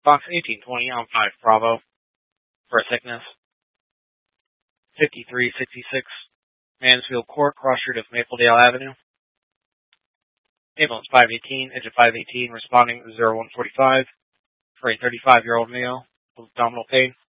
Box 1820 on 5 Bravo for a thickness. 5366 Mansfield Court, cross street of Mapledale Avenue. Ambulance 518, engine 518, responding 0145 for a 35-year-old male with abdominal pain.